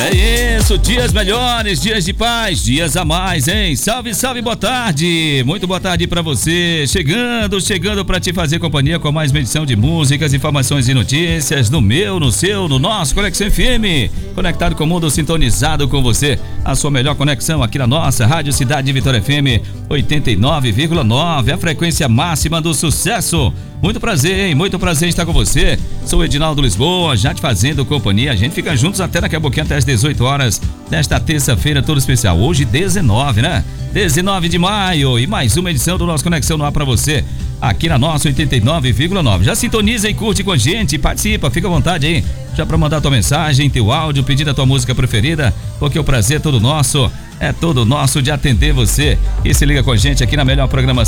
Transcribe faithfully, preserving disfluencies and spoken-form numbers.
É isso, dias melhores, dias de paz, dias a mais, hein? Salve, salve, boa tarde. Muito boa tarde pra você. Chegando, chegando pra te fazer companhia com mais uma edição de músicas, informações e notícias no meu, no seu, no nosso Conexão F M. Conectado com o mundo, sintonizado com você. A sua melhor conexão aqui na nossa Rádio Cidade Vitória F M oitenta e nove vírgula nove, a frequência máxima do sucesso. Muito prazer, hein? Muito prazer em estar com você. Sou o Edinaldo Lisboa, já te fazendo companhia. A gente fica juntos até daqui a pouquinho, até às dezoito horas desta terça-feira, todo especial. Hoje, dezenove, né? dezenove de maio, e mais uma edição do nosso Conexão no Ar pra você, aqui na nossa oitenta e nove vírgula nove. Já sintoniza e curte com a gente, participa, fica à vontade aí, já pra mandar tua mensagem, teu áudio, pedir a tua música preferida, porque o prazer é todo nosso, é todo nosso de atender você. E se liga com a gente aqui na melhor programação